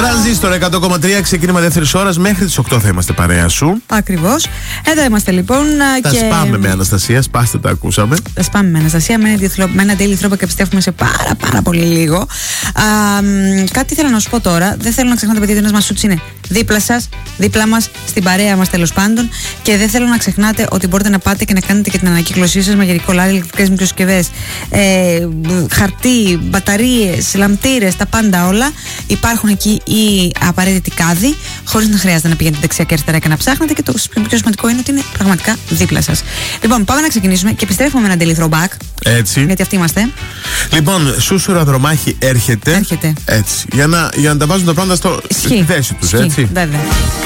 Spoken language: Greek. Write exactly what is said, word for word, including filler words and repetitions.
Τρανζίστορ εκατό κόμμα τρία, ξεκίνημα δεύτερη ώρα. Μέχρι τις οκτώ θα είμαστε παρέα σου. Ακριβώς. Εδώ είμαστε λοιπόν. Τα και... σπάμε με Αναστασία, σπάστε τα ακούσαμε. Τα σπάμε με Αναστασία, με ένα daily throwback και επιστρέφουμε σε πάρα πάρα πολύ λίγο. Α, κάτι θέλω να σου πω τώρα. Δεν θέλω να ξεχνάτε, παιδιά, ότι ένας Μασούτς είναι δίπλα σας, δίπλα μας, στην παρέα μας τέλος πάντων. Και δεν θέλω να ξεχνάτε ότι μπορείτε να πάτε και να κάνετε και την ανακύκλωσή σας με γερικόλα, ηλεκτρικές μικροσυσκευές, ε, χαρτί, μπαταρίες, λαμπτήρες, τα πάντα όλα. Υπάρχουν εκεί οι απαραίτητοι κάδοι, χωρίς να χρειάζεται να πηγαίνετε δεξιά και αριστερά και να ψάχνετε. Και το πιο σημαντικό είναι ότι είναι πραγματικά δίπλα σας. Λοιπόν, πάμε να ξεκινήσουμε και επιστρέφουμε με ένα daily throwback. Έτσι. Γιατί αυτοί είμαστε. Λοιπόν, Σούσουρα Δρομάχη έρχεται. Έρχεται. Έτσι. Για να, για να τα βάζουν τα πράγματα στο, στη θέση τους, έτσι. Βέβαια.